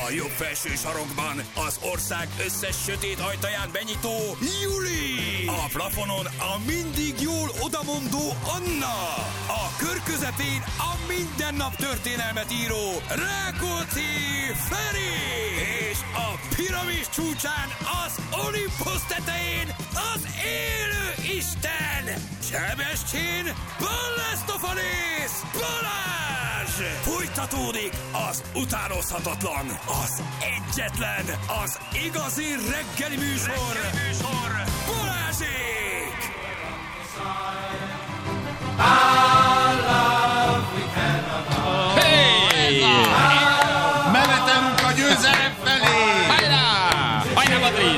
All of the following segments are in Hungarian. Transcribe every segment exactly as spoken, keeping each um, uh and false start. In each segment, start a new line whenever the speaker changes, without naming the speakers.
A jobb felső sarokban az ország összes sötét ajtaján benyitó Juli. A plafonon a mindig jól odamondó Anna. A kör közepén a mindennap történelmet író Rákóczi Feri. És a piramis csúcsán az Olympus tetején az élő Isten Sebestyén Balázs Balázs! Folytatódik az utánozhatatlan, az egyetlen, az igazi reggeli műsor, reggeli műsor. Balázsék!
Hey!
Menetelünk a győzelem felé!
Hajrá! Hajrá Madrid!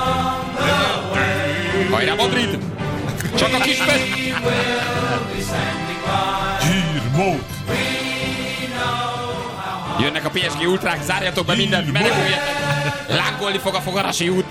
Hajrá Madrid! Csak a kis pest!
Gyírmót!
Jönnek a pé es gé ultrák, zárjatok be mindent, meneküljetek! Lángolni fog a Fogarasi út!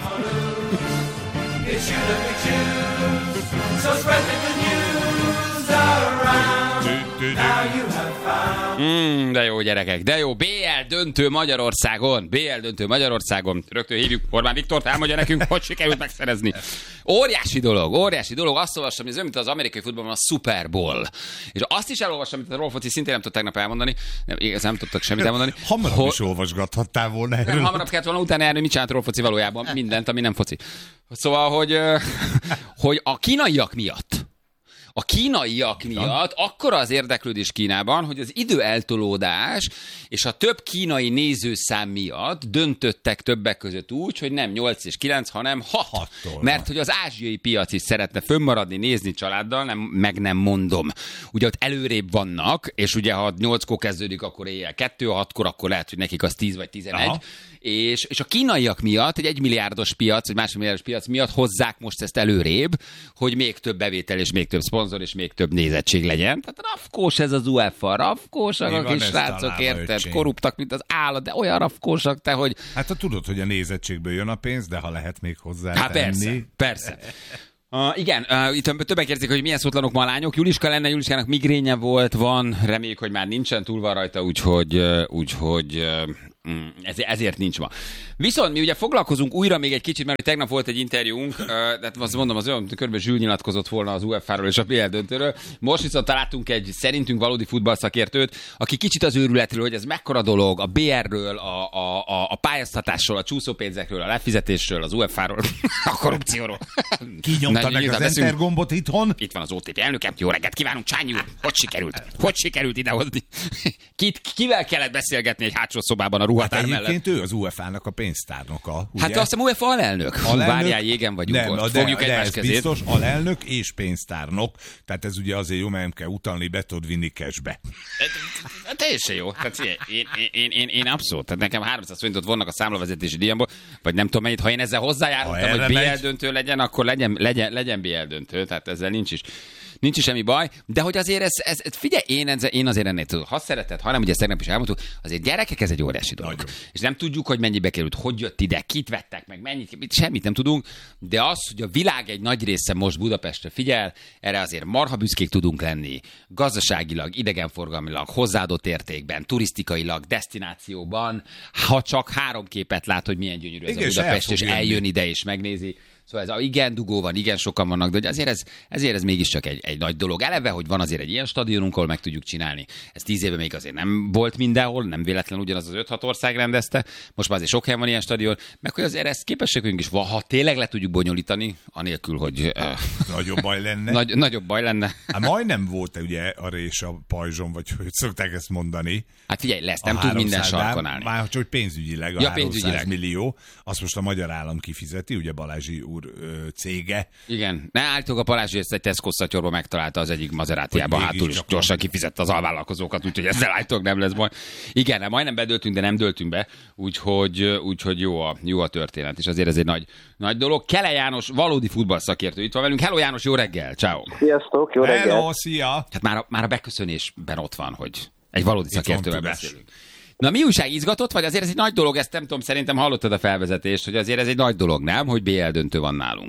Mm, de jó gyerekek, de jó, bé el döntő Magyarországon, bé el döntő Magyarországon, rögtön hívjuk Orbán Viktort, elmondja nekünk, hogy sikerült megszerezni. Óriási dolog, óriási dolog, azt olvastam, hogy ez olyan, mint az amerikai futballban a Super Bowl. És azt is elolvastam, amit a Rolfoci szintén nem tudtak tegnap elmondani, nem, igaz, nem tudtak semmit elmondani.
Hamarabb Ho- is olvasgathattál volna erről.
Nem, hamarabb kellett volna utána járni, mit csinált Rolfoci valójában, mindent, ami nem foci. Szóval, hogy, hogy a kínaiak miatt, A kínaiak miatt akkora az érdeklődés Kínában, hogy az időeltolódás és a több kínai nézőszám miatt döntöttek többek között úgy, hogy nem nyolc és kilenc, hanem hat. Mert hogy az ázsiai piac is szeretne fönnmaradni, nézni családdal, nem, meg nem mondom. Ugye ott előrébb vannak, és ugye ha nyolckor kezdődik, akkor éjjel kettő, ha hatkor, akkor lehet, hogy nekik az tíz vagy tizenegy. És, és a kínaiak miatt, egy egymilliárdos piac, egy másodmilliárdos piac miatt hozzák most ezt előrébb, hogy még több bevétel és még több szponzor és még több nézettség legyen. Tehát rafkós ez az u ef á, rafkósak a kis srácok, érted? Korruptak, mint az állat, de olyan rafkósak te, hogy...
Hát ha tudod, hogy a nézettségből jön a pénz, de ha lehet még hozzá
hát
tenni...
persze, persze. Uh, igen, uh, itt többek érzik, hogy milyen szótlanok ma a lányok. Juliska lenne, Juliskának migrénye volt, van, reméljük, hogy már nincsen, túl van rajta, úgyhogy, uh, úgyhogy uh, ezért, ezért nincs ma. Viszont mi ugye foglalkozunk újra még egy kicsit, mert tegnap volt egy interjúnk, uh, de azt mondom, az olyan, mint körülbelül Zsül nyilatkozott volna az u ef á-ról és a bé el döntőről. Most viszont találtunk egy szerintünk valódi futballszakértőt, aki kicsit az őrületről, hogy ez mekkora dolog, a bé er-ről, a, a, a, a pályáztatásról, a csúszópénzekről, a lefizetésről, az u ef á-ról, a korrupcióról.
Kinyomta meg az enter gombot itthon.
Itt van az o té pé elnökem. Jó reggelt kívánunk, Csányi úr. Hogy sikerült? Hogy sikerült idehozni? Kit, kivel kellett beszélgetni egy hátsó szobában a ruhatár
hát
mellett?
Egyébként ő az u ef á-nak a pénztárnoka. Ugye?
Hát azt hiszem u ef á alelnök. alelnök. Várjál, jégen vagyunk
nem,
ott.
De,
Fogjuk
de
egymás
ez
kezét.
biztos alelnök és pénztárnok. Tehát ez ugye azért jó, mert nem kell utalni, be tudod vinni cashbe.
Teljesen jó. Tehát, én, én, én, én abszolút. Tehát nekem háromszáz forintot vonnak a számlavezetési díjamból, vagy nem tudom mennyit. Ha én ezzel hozzájárultam, hogy bé el döntő legyen, akkor legyen, legyen, legyen bé el döntő. Tehát ezzel nincs is. Nincs is semmi baj, de hogy azért ez, ez figyelj, én, ez, én azért ennél tudom, ha szereted, hanem ugye ezt tegnap is elmondtuk, azért gyerekek, ez egy óriási dolog. Nagyon. És nem tudjuk, hogy mennyibe került, hogy jött ide, kit vettek meg, mennyit, semmit nem tudunk, de az, hogy a világ egy nagy része most Budapestre figyel, erre azért marha büszkék tudunk lenni, gazdaságilag, idegenforgalmilag, hozzáadott értékben, turisztikailag, desztinációban, ha csak három képet lát, hogy milyen gyönyörű ez igen, a Budapest, és eljön ide és megnézi. Szóval ez igen dugó van, igen sokan vannak, de azért ez, ezért ez mégiscsak egy, egy nagy dolog. Eleve, hogy van azért egy ilyen stadionunk, ahol meg tudjuk csinálni. Ez tíz éve még azért nem volt mindenhol, nem véletlen ugyanaz az öt-hat ország rendezte. Most már azért sok helyen van ilyen stadion, meg hogy azért ezt képességünk is van, ha tényleg le tudjuk bonyolítani, anélkül, hogy... Uh,
nagyobb baj lenne.
Nagy, nagyobb baj lenne.
Hát majdnem volt ugye a rés a pajzson, vagy hogy szokták ezt mondani.
Hát figyelj, lesz, nem tud minden sarkon állni.
Már csak pénzügyileg a ja, háromszáz millió, azt most a magyar állam kifizeti, ugye Balázsi úr ö, cége.
Igen, ne álltok a Balázsi, ezt egy Tesco szatyorban megtalálta az egyik Maseratiában, hátul is gyorsan kifizette az alvállalkozókat, úgyhogy ezzel álltok, nem lesz baj. Igen, nem, majdnem bedöltünk, de nem döltünk be, úgyhogy, úgyhogy jó, a, jó a történet, és azért ez egy nagy, nagy dolog. Kele János, valódi futballszakértő itt van velünk. Hello János, jó reggel, ciao.
Sziasztok, jó reggel.
Hello, szia.
Hát már a, már a beköszönésben ott van, hogy egy valódi szakértővel beszélünk. Na mi újság, izgatott vagy? Azért ez egy nagy dolog, ezt nem tudom, szerintem hallottad a felvezetést, hogy azért ez egy nagy dolog, nem? Hogy bé el döntő van nálunk.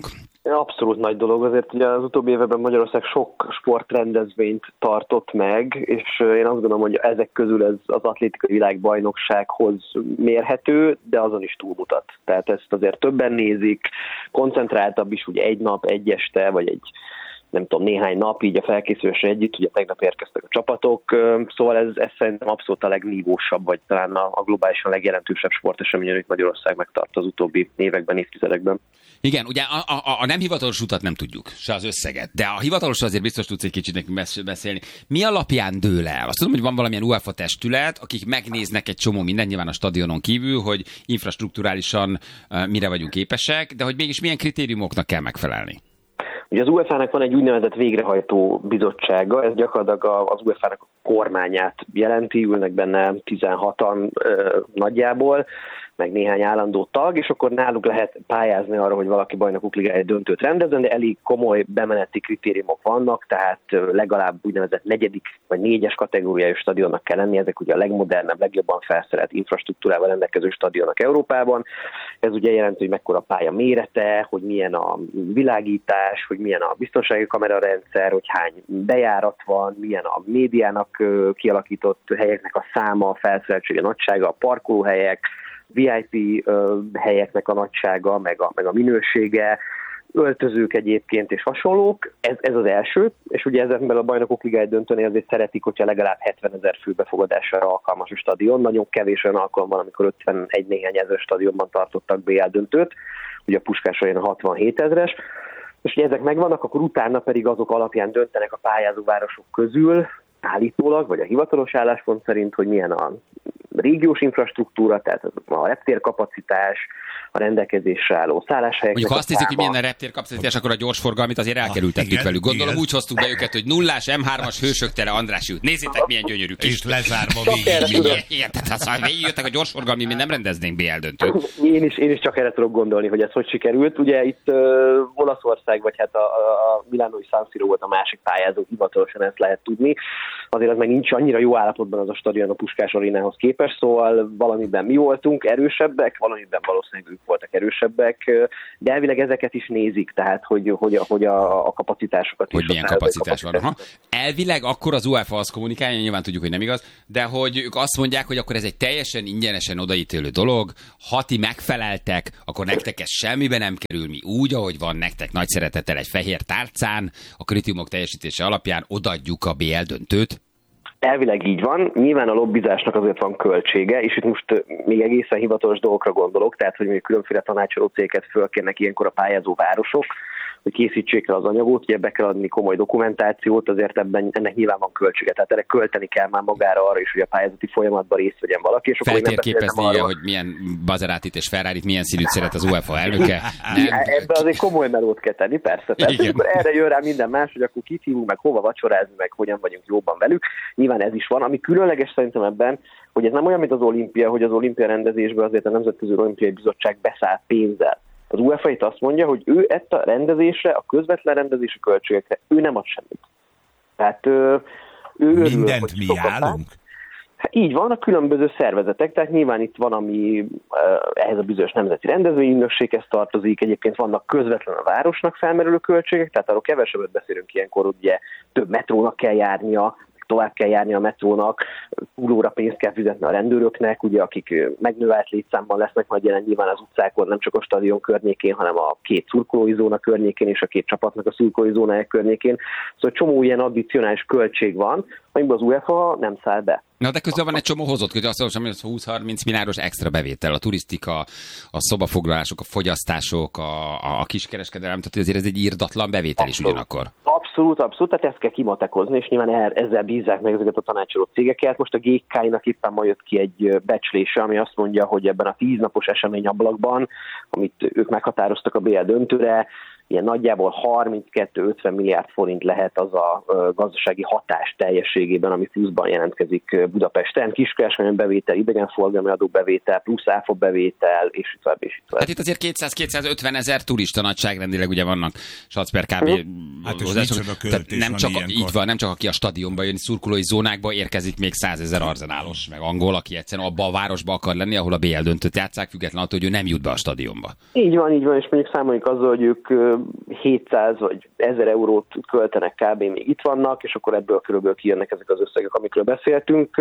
Abszolút nagy dolog, azért ugye az utóbbi években Magyarország sok sportrendezvényt tartott meg, és én azt gondolom, hogy ezek közül ez az atlétikai világbajnoksághoz mérhető, de azon is túlmutat. Tehát ezt azért többen nézik, koncentráltabb is, ugye egy nap, egy este, vagy egy nem tudom, néhány nap így a felkészülésre együtt, ugye tegnap érkeztek a csapatok, szóval ez, ez szerintem abszolút a legnívósabb, vagy talán a, a globálisan legjelentősebb sportesemény, amit Magyarország megtart az utóbbi években, évtizedekben.
Igen, ugye a, a, a nem hivatalos utat nem tudjuk, se az összeget, de a hivatalos azért biztos tudsz egy kicsit nekünk beszélni. Mi alapján dől el? Azt tudom, hogy van valamilyen UEFA testület, akik megnéznek egy csomó minden, nyilván a stadionon kívül, hogy infrastrukturálisan uh, mire vagyunk képesek, de hogy mégis milyen kritériumoknak kell megfelelni?
Ugye az UEFA-nak van egy úgynevezett végrehajtó bizottsága, ez gyakorlatilag az UEFA-nak a kormányát jelenti, ülnek benne tizenhatan ö, nagyjából, meg néhány állandó tag, és akkor náluk lehet pályázni arra, hogy valaki bajnokok ligája döntőt rendezzen, de elég komoly bemeneti kritériumok vannak, tehát legalább úgynevezett negyedik vagy négyes kategóriájú stadionnak kell lenni, ezek ugye a legmodernebb, legjobban felszerelt infrastruktúrával rendelkező stadionok Európában. Ez ugye jelenti, hogy mekkora a pálya mérete, hogy milyen a világítás, hogy milyen a biztonsági kamerarendszer, hogy hány bejárat van, milyen a médiának kialakított helyeknek a száma, a felszereltsége, nagysága, a parkolóhelyek, vé i pé uh, helyeknek a nagysága, meg a, meg a minősége, öltözők egyébként és hasonlók. Ez, ez az első, és ugye ezekben a bajnokok ligája döntőnél azért szeretik, hogyha legalább hetvenezer fő befogadására alkalmas a stadion. Nagyon kevés olyan alkalom van, amikor ötvenegy néhány ezer stadionban tartottak bé el döntőt, ugye a Puskás Aréna hatvanhét ezres, és ugye ezek megvannak, akkor utána pedig azok alapján döntenek a pályázóvárosok közül, állítólag, vagy a hivatalos álláspont szerint, hogy milyen a régiós infrastruktúra, tehát a reptérkapacitás, a rendelkezésre álló szálláshelyek.
Mondjuk ha azt hiszik, hogy milyen a reptérkapacitás, akkor a gyorsforgalmit azért elkerültettük ah, velük. Gondolom igen. Úgy hoztuk be őket, hogy nullás em hármas hősök tere András út. Nézzétek, milyen gyönyörű kis.
És lezárva végig.
Igen, tehát ha végigjöttek a gyorsforgalmi, mi nem rendeznénk bé el döntőt.
Én is, én is csak erre tudok gondolni, hogy ez hogy sikerült. Ugye itt uh, Olaszország, vagy hát a, a Milánói San Siro volt a másik pályázó, hivatalosan ezt lehet tudni. Azért az meg nincs annyira jó állapotban az a stadion a Puskás Arénához képest, szóval valamiben mi voltunk erősebbek, valamiben valószínűleg ők voltak erősebbek, de elvileg ezeket is nézik, tehát hogy, hogy, hogy a, a kapacitásokat
hogy
is.
Hogy milyen kapacitás van. Aha. Elvileg akkor az UEFA azt kommunikálja, nyilván tudjuk, hogy nem igaz, de hogy ők azt mondják, hogy akkor ez egy teljesen ingyenesen odaítélő dolog, ha ti megfeleltek, akkor nektek ez semmibe nem kerül, mi úgy, ahogy van, nektek nagy szeretettel egy fehér tárcán, a kritériumok teljesítése alapján odaadjuk a bé el döntőt.
Elvileg így van, nyilván a lobbizásnak azért van költsége, és itt most még egészen hivatalos dolgokra gondolok, tehát hogy még különféle tanácsoló cégeket fölkérnek ilyenkor a pályázó városok, hogy készítsék el az anyagot, ugye be kell adni komoly dokumentációt, azért ebben ennek nyilván van költsége, tehát erre költeni kell már magára arra is, hogy a pályázati folyamatban részt vegyen valaki. És
feltérképezni, arra, hogy milyen Maserátit és Ferrarit milyen színűt szeret az UEFA elnöke. Nem.
Ebbe azért komoly melót kell tenni, persze. Tehát erre jön rá minden más, hogy akkor kit hívunk, meg hova vacsorázni, meg hogyan vagyunk jóban velük. Nyilván ez is van. Ami különleges szerintem ebben, hogy ez nem olyan, mint az olimpia, hogy az olimpia rendezésből azért a Nemzetközi Olimpiai Bizottság beszáll pénzzel. Az UEFA itt azt mondja, hogy ő ezt a rendezésre, a közvetlen rendezési költségekre, ő nem ad semmit. Tehát ő, ő
mindent örül, mi állunk?
Hát így van, a különböző szervezetek, tehát nyilván itt van, ami ehhez a bizonyos nemzeti rendezvényügynökséghez tartozik, egyébként vannak közvetlen a városnak felmerülő költségek, tehát arról kevesebbet beszélünk ilyenkor, ugye több metrónak kell járnia, tovább kell járni a metrónak, túlóra pénzt kell fizetni a rendőröknek, ugye, akik megnövelt létszámban lesznek majd jelen nyilván az utcákon, nem csak a stadion környékén, hanem a két szurkolói zóna környékén és a két csapatnak a szurkolói zónája környékén. Szóval csomó ilyen addicionális költség van, amiben az UEFA nem száll be.
Na, de közben van egy csomó hozott, hogy azt mondom, hogy az húsz-harminc milliárdos extra bevétel, a turisztika, a szobafoglalások, a fogyasztások, a, a kiskereskedelem, tehát azért ez egy írdatlan bevétel is ugyanakkor.
Abszolút, abszolút, tehát ezt kell kimatekozni, és nyilván ezzel bízzák meg ezeket a tanácsoló cégeket. Most a gé ká-nak éppen ma jött ki egy becslése, ami azt mondja, hogy ebben a tíznapos eseményablakban, amit ők meghatároztak a bé el döntőre, ilyen nagyjából harminckettő-ötven milliárd forint lehet az a gazdasági hatás teljességében, ami pluszban jelentkezik Budapesten. Kiskereskedelmi bevétel, idegenforgalmi adó bevétel, plusz áfa bevétel, és itt tovább, és itt tovább.
Hát itt azért kétszáz-kétszázötven ezer turista nagyságrendileg ugye vannak Sac-per kb.
Hát
nem csak így van, nem csak aki a stadionba jön, szurkolói zónákba érkezik még százezer arzenálos, meg angol, aki egyszerűen abba a városba akar lenni, ahol a bé el döntőt játsszák, függetlenül attól, hogy ő nem jut be a stadionba.
Így van, így van, és mondjuk számoljuk azzal, hogy ők hétszáz vagy ezer eurót költenek kb. Még itt vannak, és akkor ebből körülbelül kijönnek ezek az összegek, amikről beszéltünk.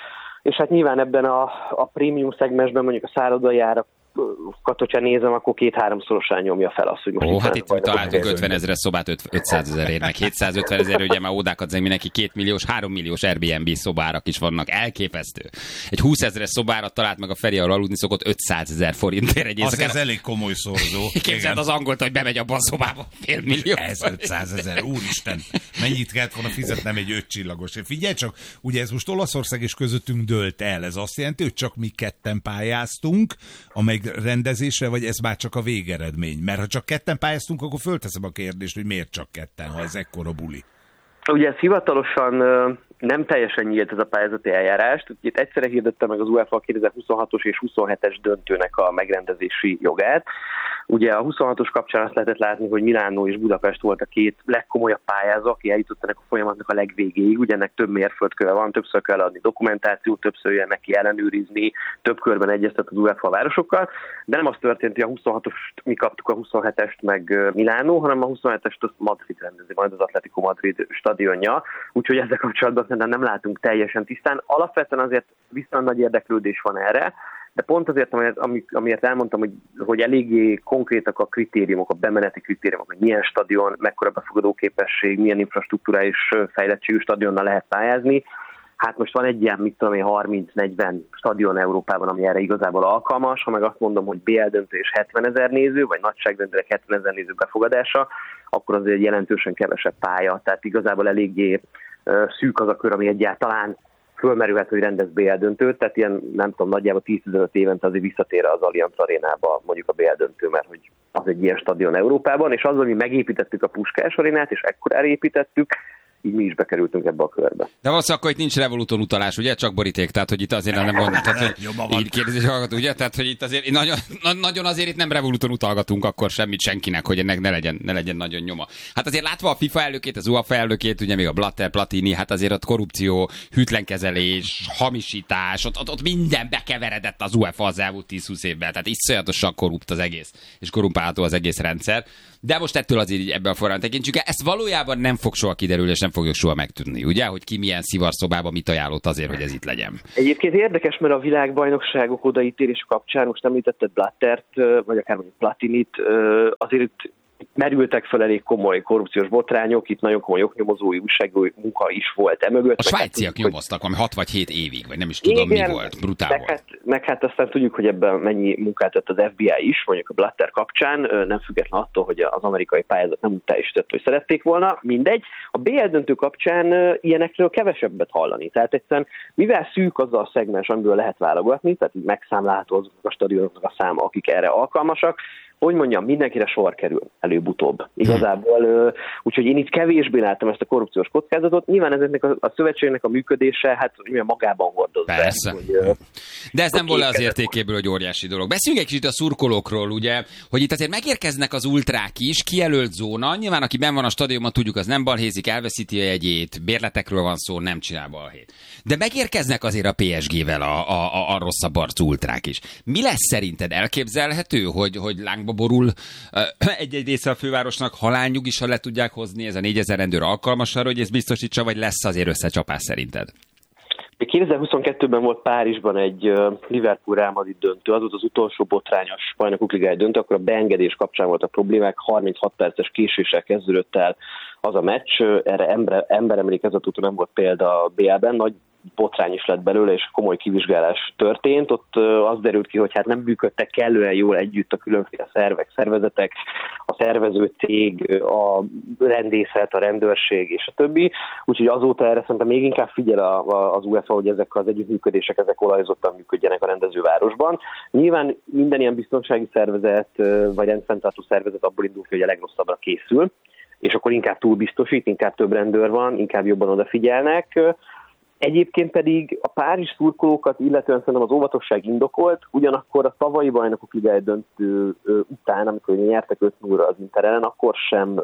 És hát nyilván ebben a, a prémium szegmensben mondjuk a szállodai árakat, hogyha nézem, akkor két-háromszorosán nyomja fel azt, hogy most...
Ó, hát itt találtunk ötven ezeres szobát ötszáz ezerért, meg hétszázötven ezer, ugye már ódákat zeng mindenki, két milliós, három milliós Airbnb szobárak is vannak, elképesztő. Egy húsz ezeres szobára talált meg a Feri, ahol aludni szokott ötszáz ezer forintért egy éjszakán.
Az ez elég komoly szorzó.
Képzeld az angolt, hogy bemegy abban a szobába, fél millió.
Ez ötszáz ezer, úristen, mennyit kellett volna fizetnem egy öt csillagos. Figyelj csak, ugye ez most Olaszország és közöttünk dőlt el, ez azt jelenti, hogy csak mi ketten pályáztunk, amely rendezésre, vagy ez már csak a végeredmény? Mert ha csak ketten pályáztunk, akkor fölteszem a kérdést, hogy miért csak ketten, ha ez ekkora buli.
Ugye ez hivatalosan nem teljesen nyílt ez a pályázati eljárás. Itt egyszerre hirdette meg az UEFA a kétezer-huszonhatos és huszonhetes döntőnek a megrendezési jogát. Ugye a huszonhatos kapcsán azt lehetett látni, hogy Milánó és Budapest volt a két legkomolyabb pályázó, aki eljutott ennek a folyamatnak a legvégéig. Ugye ennek több mérföldköve van, többször kell adni dokumentációt, többször jön neki ellenőrizni, több körben egyeztet az UEFA városokkal. De nem az történt, hogy a huszonhatost mi kaptuk, a huszonhetest meg Milánó, hanem a huszonhetest azt Madrid rendezi, majd az Atletico Madrid stadionja. Úgyhogy ezzel kapcsolatban szerintem nem látunk teljesen tisztán. Alapvetően azért viszont nagy érdeklődés van erre, de pont azért, amiért, amiért elmondtam, hogy, hogy eléggé konkrétak a kritériumok, a bemeneti kritériumok, hogy milyen stadion, mekkora befogadó képesség, milyen infrastruktúrális fejlettségű stadionnal lehet pályázni. Hát most van egy ilyen, mit tudom én, harminc-negyven stadion Európában, ami erre igazából alkalmas. Ha meg azt mondom, hogy bé el döntő és hetvenezer néző, vagy nagyságrendűleg hetvenezer néző befogadása, akkor azért egy jelentősen kevesebb pálya. Tehát igazából eléggé uh, szűk az a kör, ami egyáltalán fölmerülhet, hogy rendez bé el döntőt, tehát ilyen, nem tudom, nagyjából tíz-tizenöt évente azért visszatér az Allianz Arénába mondjuk a bé el döntő, mert hogy az egy ilyen stadion Európában, és azzal, hogy mi megépítettük a Puskás Arénát, és ekkor elépítettük, így mi is bekerültünk ebbe a körbe.
De valószínűleg akkor itt nincs Revoluton utalás, ugye? Csak boríték, tehát hogy itt azért nem mondom, tehát hogy így kérdezi, hogy hallgató, ugye? Tehát hogy itt azért nagyon, nagyon azért itt nem Revoluton utalgatunk akkor semmit senkinek, hogy ennek ne legyen, ne legyen nagyon nyoma. Hát azért látva a FIFA elnökét, az UEFA elnökét, ugye még a Blatter, Platini, hát azért ott korrupció, hűtlenkezelés, hamisítás, ott, ott, ott minden bekeveredett az UEFA az elmúlt tíz-húsz évben, tehát iszonyatosan korrupt az egész, és korrumpálható az egész rendszer. De most ettől azért így ebben a formán tekintsük el. Ezt valójában nem fog soha kiderülni, és nem fogjuk soha megtudni, ugye? Hogy ki milyen szivarszobában mit ajánlott azért, hogy ez itt legyen.
Egyébként érdekes, mert a világbajnokságok odaítélés kapcsán, most említetted Blattert, vagy akár mondjuk Platinit, azért itt merültek fel elég komoly korrupciós botrányok, itt nagyon komoly oknyomozói, újságírói munka is volt emögött.
A svájciak hát, nyomoztak, ami hat vagy hét évig, vagy nem is tudom, igen, mi volt, brutál meg
volt. Hát, meg hát aztán tudjuk, hogy ebben mennyi munkát tett az ef bé i is, mondjuk a Blatter kapcsán, nem független attól, hogy az amerikai pályázat nem úgy teljesített, hogy szerették volna, mindegy. A bé el döntő kapcsán ilyenekről kevesebbet hallani. Tehát egyszerűen, mivel szűk az a szegmens, amiből lehet válogatni, tehát így megszámlálható azok a stadionoknak a száma, akik erre alkalmasak, hogy mondjam, mindenkire sor kerül előbb-utóbb. Igazából, úgyhogy én itt kevésbé láttam ezt a korrupciós kockázatot. Nyilván ezeknek a, a szövetségnek a működése, hát magában hordozza.
Persze. Hogy, de ez nem volt le az értékéből, hogy óriási dolog. Beszéljünk egy kicsit a szurkolókról, ugye, hogy itt azért megérkeznek az ultrák is, kijelölt zóna. Nyilván, aki benn van a stadionban, tudjuk, az nem balhézik, elveszíti a jegyét, bérletekről van szó, nem csinál balhét. De megérkeznek azért a pé es gével a, a, a, a rosszabb arcú ultrák is. Mi lesz szerinted? Elképzelhető, hogy, hogy lángba borul egy-egy része a fővárosnak, halálnyug is, ha le tudják hozni, ez a négyezer rendőr alkalmas arra, hogy ez biztosítsa, vagy lesz azért összecsapás szerinted?
kétezer-huszonkettőben volt Párizsban egy Liverpool-Real Madrid döntő, az volt az utolsó botrányos bajnokok ligája döntő, akkor a beengedés kapcsán voltak problémák, harminchat perces késéssel kezdődött el az a meccs, erre ember, emberemlékezet után nem volt példa a bé el-ben, nagy botrány is lett belőle, és komoly kivizsgálás történt. Ott az derült ki, hogy hát nem működtek kellően jól együtt a különféle szervek, szervezetek, a szervező cég, a rendészet, a rendőrség és a többi. Úgyhogy azóta erre szerintem még inkább figyel az UEFA, hogy ezek az együttműködések, ezek olajozottan működjenek a rendezővárosban. Nyilván minden ilyen biztonsági szervezet, vagy rendfenntartó szervezet abból indul ki, hogy a legrosszabbra készül, és akkor inkább túlbiztosít, inkább több rendőr van, inkább jobban odafigyelnek. Egyébként pedig a párizsi szurkolókat illetően szerintem az óvatosság indokolt, ugyanakkor a tavalyi bajnokok ligája döntő után, amikor nyertek öt nullra az Inter ellen, akkor sem...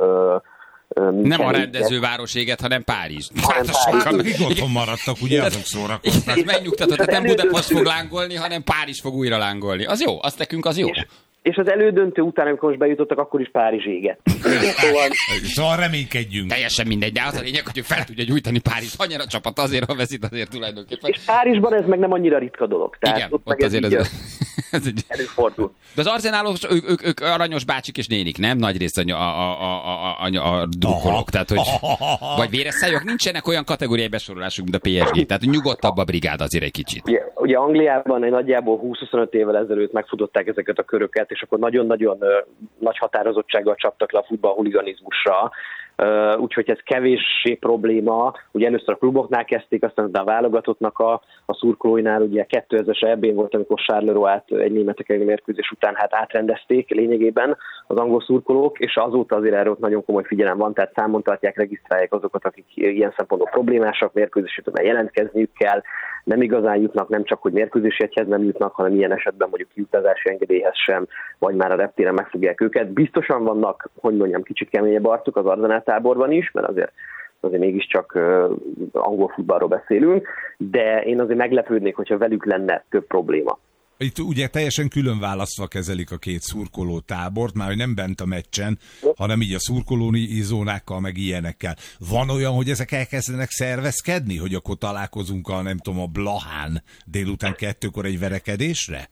Nem a rendezőváros éget, hanem Párizs.
Hát sokan akik otthon maradtak, ugye azok szórakoztak.
Megnyugtatott, tehát nem Budapest fog lángolni, hanem Párizs fog újra lángolni. Az jó, az nekünk az jó.
És, és az elődöntő után, amikor most bejutottak, akkor is Párizs égett. Szóval...
szóval reménykedjünk.
Teljesen mindegy, de az a lényeg, hogy fel tudja gyújtani Párizs. Annyira a csapat azért, ha veszít azért tulajdonképpen.
És Párizsban ez meg nem annyira ritka dolog. Tehát
igen,
ott,
ott azért ez,
ez egy... előfordul.
De az arzenálos, ők, ők, ők aranyos bácsik és nénik, nem? Nagyrészt a, a, a, a, a, a drukkolók. Tehát, hogy, vagy véres szájok. Nincsenek olyan kategóriai besorolásuk, mint a pé es gé. Tehát nyugodtabb a brigád azért egy kicsit. Ugye,
ugye Angliában egy nagyjából húsz-huszonöt évvel ezelőtt megfutották ezeket a köröket, és akkor nagyon-nagyon uh, nagy határozottsággal csaptak le a futballhuliganizmusra. Uh, úgyhogy ez kevéssé probléma. Ugye először a kluboknál kezdték, aztán a válogatottnak a, a szurkolóinál, ugye kétezres é bé volt, amikor Charleroi-t egy németek elleni mérkőzés után hát átrendezték lényegében az angol szurkolók, és azóta azért erről nagyon komoly figyelem van, tehát számon tartják, regisztrálják azokat, akik ilyen szempontból problémásak, mérkőzésükben jelentkezniük kell, nem igazán jutnak, nem csak, hogy mérkőzési egyhez nem jutnak, hanem ilyen esetben mondjuk kiutazási engedélyhez sem, vagy már a reptéren megfogják őket. Biztosan vannak, hogy mondjam, kicsit keményebb arcuk az Arzenál táborban is, mert azért, azért mégiscsak uh, angol futballról beszélünk, de én azért meglepődnék, hogyha velük lenne több probléma.
Itt ugye teljesen külön választva kezelik a két szurkoló tábort, már nem bent a meccsen, hanem így a szurkolói zónákkal, meg ilyenekkel. Van olyan, hogy ezek elkezdenek szervezkedni, hogy akkor találkozunk a, nem tudom, a Blahán délután kettőkor egy verekedésre?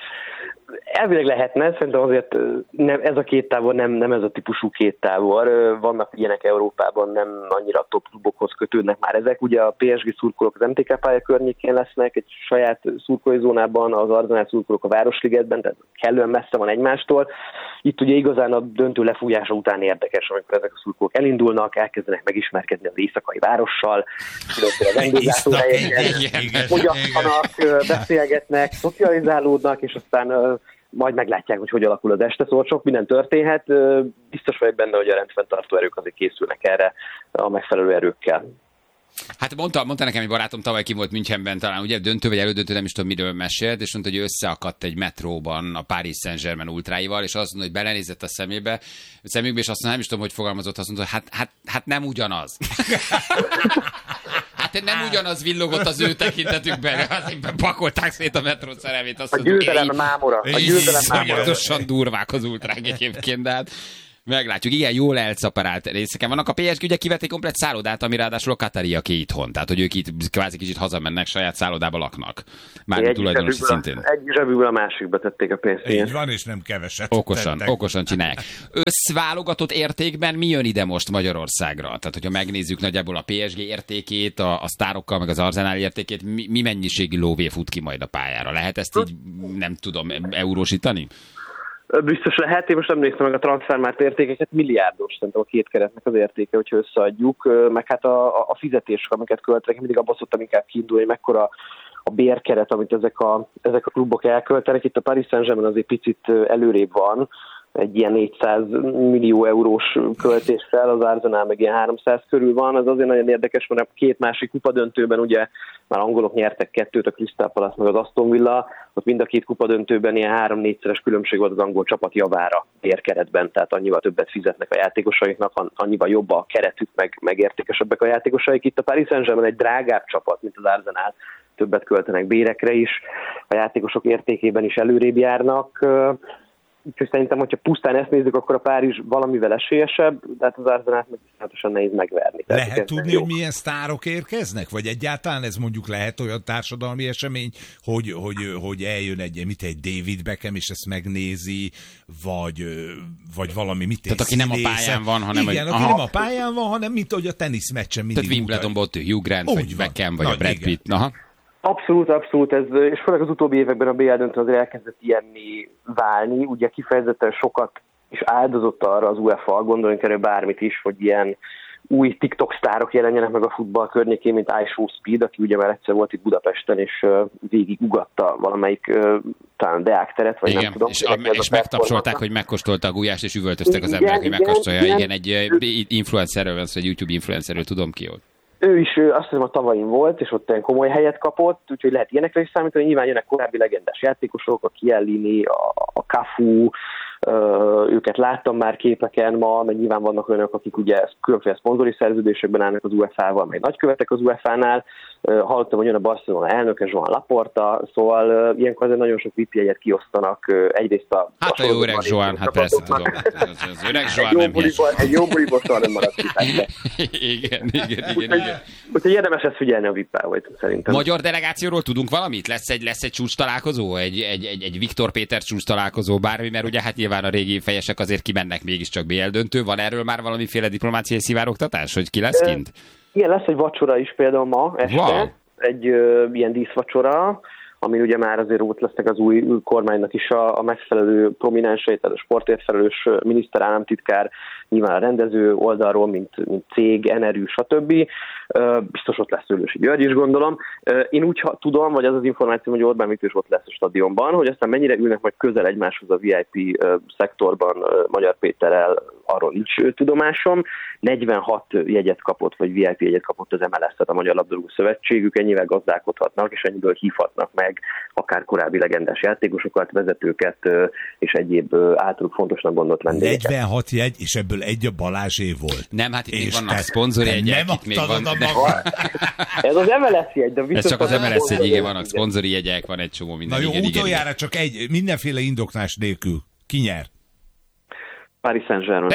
Elvileg lehetne, szerintem azért nem, ez a két tábor nem, nem ez a típusú két tábor. Vannak ilyenek Európában, nem annyira top klubokhoz kötődnek már ezek. Ugye a pé es gé szurkolók az em té ká pálya környékén lesznek, egy saját szurkolói zónában, az Arzenál szurkolók a Városligetben, tehát kellően messze van egymástól. Itt ugye igazán a döntő lefújása után érdekes, amikor ezek a szurkolók elindulnak, elkezdenek megismerkedni az éjszakai várossal, különböző vendéglátóhelyeken, fogyasztanak, beszélgetnek, szocializálódnak, és aztán majd meglátják, hogy hogy alakul az este, szóval sok minden történhet. Biztos vagyok benne, hogy a rendfenntartó erők azért készülnek erre a megfelelő erőkkel.
Hát mondta, mondta nekem egy barátom, tavaly ki volt Münchenben, talán ugye döntő vagy elődöntő, nem is tudom miről mesélt, és mondta, hogy összeakadt egy metróban a Paris Saint-Germain ultráival, és azt mondta, hogy belenézett a szemébe, a szemükbe, és azt mondta, nem is tudom, hogy fogalmazott, azt mondta, hogy hát, hát, hát nem ugyanaz. Hát nem ugyanaz villogott az ő tekintetükben, azért pakolták szét a metró szerelmét.
A győzelem mámora. A győzelem mámora.
Iszonyatosan durvák az ultrák egyébként, de hát meglátjuk. Igen, jól elszaparált részeken vannak. A pé es gé ugye kivették komplet szállodát, ami ráadásul a katariaké itthon. Tehát, hogy ők itt kvázi kicsit hazamennek, saját szállodába laknak. Mármint tulajdonosi szintén.
Egy zsebükből a másikba tették a pénzt.
Így van, és nem keveset.
Okosan, okosan csinálják. Összválogatott értékben mi jön ide most Magyarországra? Tehát, hogyha megnézzük nagyjából a pé es gé értékét, a, a sztárokkal, meg az Arzenál értékét, mi, mi mennyiségű lóvé fut ki majd a pályára? Lehet ezt így, nem tudom, eurósítani?
Biztos lehet, én most nem néztem meg a transfermárt értékeket, milliárdos szerintem a két keretnek az értéke, hogyha összeadjuk, meg hát a, a fizetések, amiket költenek, mindig abban szoktam inkább kiindulni, hogy mekkora a bérkeret, amit ezek a, ezek a klubok elköltenek. Itt a Paris Saint-Germain azért picit előrébb van, egy ilyen négyszáz millió eurós költéssel, az Arsenal meg ilyen háromszáz körül van. Ez azért nagyon érdekes, mert a két másik kupadöntőben ugye már angolok nyertek kettőt, a Crystal Palace meg az Aston Villa, ott mind a két kupadöntőben ilyen három-négyszeres különbség volt az angol csapat javára bérkeretben, tehát annyival többet fizetnek a játékosaiknak, annyival jobb a keretük, meg, meg értékesebbek a játékosaik. Itt a Paris Saint-Germain egy drágább csapat, mint az Arsenal, többet költenek bérekre is, a játékosok értékében is előrébb járnak. Úgyhogy szerintem, hogyha pusztán ezt nézzük, akkor a Párizs valamivel esélyesebb, de hát az Arzenát meg iszonyatosan nehéz megverni.
Tehát lehet tudni, hogy milyen sztárok érkeznek? Vagy egyáltalán ez mondjuk lehet olyan társadalmi esemény, hogy, hogy, hogy eljön egy, mit egy David Beckham, és ezt megnézi, vagy, vagy valami, mit
Tehát aki nem a pályán van, hanem...
Igen, aki nem a pályán van, hanem mint hogy a teniszmeccsen mindig...
Tehát Wimbledonban ott Hugh Grant,
úgy
vagy
van.
Beckham, vagy
Na,
a Brad
igen.
Pitt. Aha.
Abszolút, abszolút, ez, és főleg az utóbbi években a bé el döntő azért elkezdett ilyenni válni, ugye kifejezetten sokat is áldozott arra az UEFA, gondoljunk erre bármit is, hogy ilyen új TikTok sztárok jelenjenek meg a futball környékén, mint iShow Speed, aki ugye már egyszer volt itt Budapesten, és uh, végig ugatta valamelyik uh, talán Deák teret, vagy
igen,
nem tudom.
És, a, és megtapsolták, hogy megkóstolta a gulyást, és üvöltöztek az emberek, hogy megkóstolja. Igen, igen, egy influencerről van szó, egy YouTube influencerről, tudom ki ott.
Ő is azt hiszem a tavain volt, és ott egy komoly helyet kapott, úgyhogy lehet ilyenekre is számítani. Nyilván jönnek korábbi legendás játékosok, a Chiellini, a, a Cafu, őket láttam már képeken ma, meg nyilván vannak olyanok, akik ugye különféle szponzori szerződésekben állnak az u ef á-val, meg nagykövetek az u ef á-nál. Hallottam, hogy jön a Barcelona elnöke, Joan Laporta, szóval ilyenkor azért nagyon sok vé i pé jegyet kiosztanak. Egyrészt a...
Hát a jó öreg Joan, hát persze tudom. Az öreg Joan nem hírs.
Egy jó buliból soha nem maradt ki.
Igen, igen, igen, igen.
Úgyhogy érdemes ezt figyelni a vé i pé-vel, vagy szerintem.
Magyar delegációról tudunk valamit? Lesz egy, lesz egy csúcs találkozó? Egy, egy, egy, egy Viktor Péter csúcs találkozó, bármi, mert ugye hát nyilván a régi fejesek azért kimennek mégiscsak bé el döntő. Van erről már valamiféle diplomáciai szivárogtatás, hogy ki lesz kint?
Igen, lesz egy vacsora is például ma este, wow. egy ö, ilyen díszvacsora, amin ugye már azért ott lesznek az új kormánynak is a, a megfelelő prominensei, tehát a sportért felelős miniszter, államtitkár, nyilván a rendező oldalról, mint, mint cég, en er ü, stb. Biztos ott lesz Szőlősi György is, gondolom. Én úgy tudom, vagy az az információ, hogy Orbán Viktor is ott lesz a stadionban, hogy aztán mennyire ülnek majd közel egymáshoz a vé i pé szektorban Magyar Péterrel, arról nincs tudomásom. negyvenhat jegyet kapott, vagy vé i pé jegyet kapott az em el es, tehát a Magyar Labdarúgó Szövetségük, ennyivel gazdálkodhatnak, és ennyiből hívhatnak meg akár korábbi legendás játékosokat, vezetőket, és egyéb általuk fontosnak gondolt vendégeket.
negyvenhat jegy, és ebből egy a Balázsé volt.
Nem, hát itt még vannak szponzori jegyek.
Nem
még van,
de...
Ez az em el es jegy, de biztos...
Ez csak az em el es jegy, igen, vannak szponzori jegyek, van egy csomó minden.
Na jó,
igen,
utoljára
igen.
csak egy, mindenféle indoklás nélkül. Ki nyer?
Paris Saint-Germain.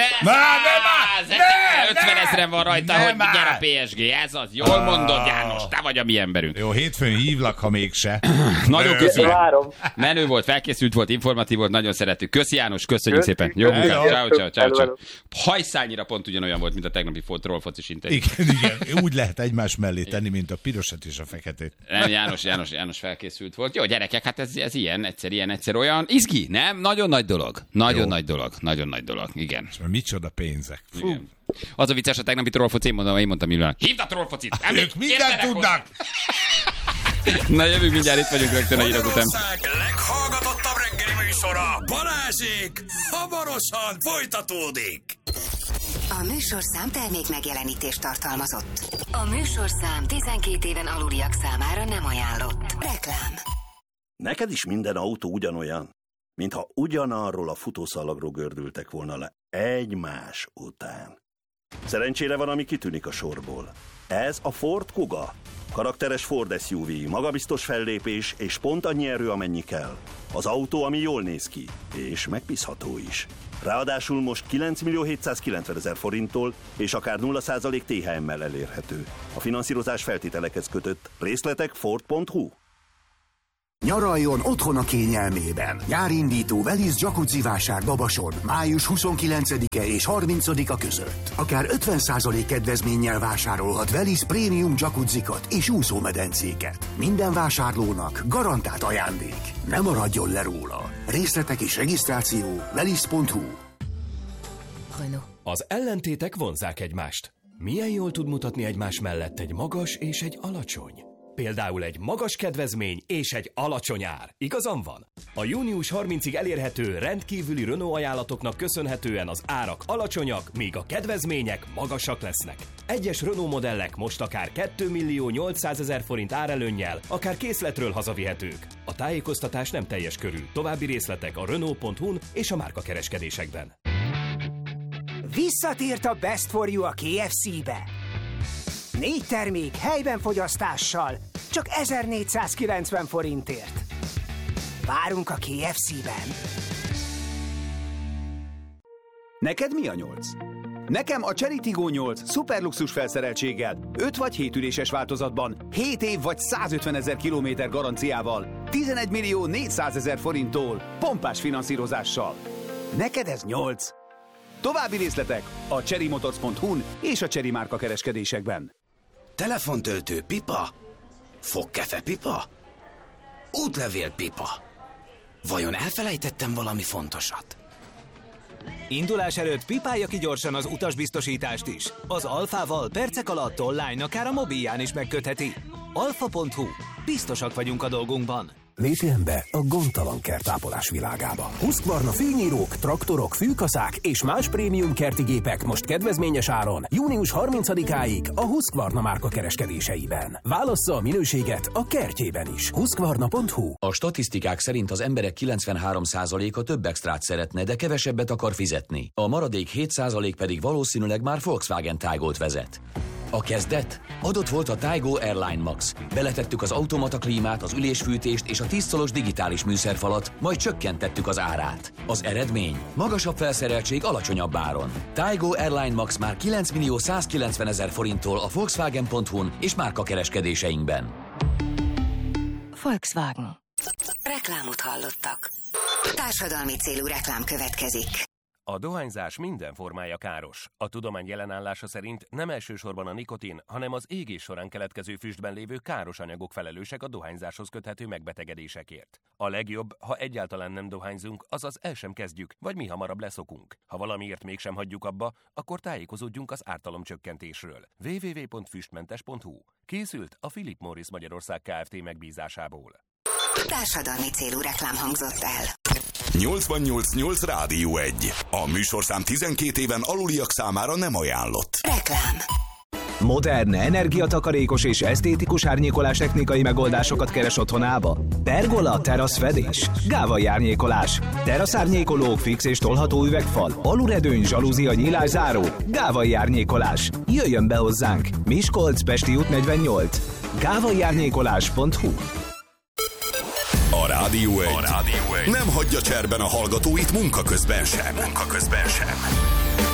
ötven ezeren van rajta, hogy nyer a pé es gé. Ez az. Jól mondod, János. Te vagy a mi emberünk.
Jó, hétfőn hívlak, ha mégse.
Nagyon köszönöm. Menő volt, felkészült volt, informatív volt, nagyon szeretjük. Köszi, János, köszönjük szépen. Jó munkát. Ciao, ciao, ciao, ciao. Hajszálnyira pont ugyanolyan volt, mint a tegnapi trollfocis interjú.
Igen, igen. Úgy lehet egymás mellé tenni, mint a pirosat és a feketét.
Nem, János, János, János felkészült volt. Jó, gyerekek, hát ez, ez ilyen, egyszer ilyen, egyszer olyan. Izgi, nem? Nagyon nagy dolog. Nagyon Jó. nagy dolog. Nagyon nagy dolog. Igen.
És már micsoda pénzek. Fú. Igen.
Az a vicces, a tegnapi trollfoci, én mondom, én mondtam Ilona. Hívd a trollfocit!
Ők mindent tudnak!
Na jövünk, mindjárt itt vagyunk rögtön a hírok után.
Leghallgatottabb reggeli műsora, Balázsék, hamarosan folytatódik.
A műsorszám termék megjelenítést tartalmazott. A műsorszám tizenkét éven aluliak számára nem ajánlott. Reklám.
Neked is minden autó ugyanolyan, mintha ugyanarról a futószalagról gördültek volna le egymás után. Szerencsére van, ami kitűnik a sorból. Ez a Ford Kuga. Karakteres Ford es u vé, magabiztos fellépés és pont annyi erő, amennyi kell. Az autó, ami jól néz ki, és megbízható is. Ráadásul most kilenc millió hétszázkilencvenezer forinttól és akár nulla százalék té há emmel elérhető. A finanszírozás feltételekhez kötött. Részletek ford pont hu.
Nyaraljon otthon a kényelmében. Nyárindító Veliz Jacuzzi vásár Babason május huszonkilencedike és harmincadika között. Akár ötven százalék kedvezménnyel vásárolhat Veliz prémium jacuzzikat és úszómedencéket. Minden vásárlónak garantált ajándék. Ne maradjon le róla. Részletek és regisztráció veliz pont hu.
Az ellentétek vonzzák egymást. Milyen jól tud mutatni egymás mellett egy magas és egy alacsony? Például egy magas kedvezmény és egy alacsony ár. Igazam van? A június harmincadikáig elérhető rendkívüli Renault ajánlatoknak köszönhetően az árak alacsonyak, míg a kedvezmények magasak lesznek. Egyes Renault modellek most akár két millió nyolcszázezer forint árelőnnyel, akár készletről hazavihetők. A tájékoztatás nem teljes körű. További részletek a renault pont hu-n és a márkakereskedésekben.
Visszatért a Best for You a ké ef cé-be. Négy termék helyben fogyasztással, csak ezernégyszázkilencven forintért. Várunk a ké ef cé-ben.
Neked mi a nyolc? Nekem a Chery Tiggo nyolc szuperluxus felszereltséggel, öt vagy hét üléses változatban, hét év vagy százötvenezer kilométer garanciával, tizenegy millió négyszázezer forinttól, pompás finanszírozással. Neked ez nyolc. További részletek a chery motors pont hu-n és a Chery márka kereskedésekben.
Telefontöltő pipa? Fogkefe pipa? Útlevél pipa? Vajon elfelejtettem valami fontosat?
Indulás előtt pipálja ki gyorsan az utasbiztosítást is. Az Alfával percek alatt online akár a mobilján is megkötheti. alfa pont hu. Biztosak vagyunk a dolgunkban.
Lépjen be a gondtalan kertápolás világába. Husqvarna fűnyírók, traktorok, fűkaszák és más prémium kerti gépek most kedvezményes áron június harmincadikáig a Husqvarna márka kereskedéseiben. Válassza a minőséget a kertjében is. Husqvarna pont hu.
A statisztikák szerint az emberek kilencvenhárom százaléka több extrát szeretne, de kevesebbet akar fizetni. A maradék hét százalék pedig valószínűleg már Volkswagen Taygot vezet. A kezdet? Adott volt a Taygo Airline Max. Beletettük az automata klímát, az ülésfűtést és a tíz szolos digitális műszerfalat, majd csökkentettük az árát. Az eredmény? Magasabb felszereltség alacsonyabb áron. Taygo Airline Max már kilenc millió százkilencvenezer forinttól a Volkswagen pont hu-n és márkakereskedéseinkben.
Volkswagen. Reklámot hallottak. Társadalmi célú reklám következik.
A dohányzás minden formája káros. A tudomány jelenállása szerint nem elsősorban a nikotin, hanem az égés során keletkező füstben lévő káros anyagok felelősek a dohányzáshoz köthető megbetegedésekért. A legjobb, ha egyáltalán nem dohányzunk, azaz el sem kezdjük, vagy mi hamarabb leszokunk. Ha valamiért mégsem hagyjuk abba, akkor tájékozódjunk az ártalomcsökkentésről. double-u double-u double-u pont füstmentes pont hu. Készült a Philip Morris Magyarország Kft. Megbízásából.
Társadalmi célú reklám hangzott el.
nyolcvannyolc nyolc Rádió egy. A műsorszám tizenkét éven aluliak számára nem ajánlott.
Reklám.
Modern, energiatakarékos és esztétikus árnyékolás technikai megoldásokat keres otthonába? Pergola, teraszfedés, gávai árnyékolás, teraszárnyékolók, fix és tolható üvegfal, aluredőny, zsalúzia, nyílászáró, gávai árnyékolás. Jöjjön be hozzánk! Miskolc, Pesti út negyvennyolc. gávai árnyékolás pont hu.
A Rádió egy. A Rádió egy nem hagyja cserben a hallgatóit munka közben sem. Munka közben sem.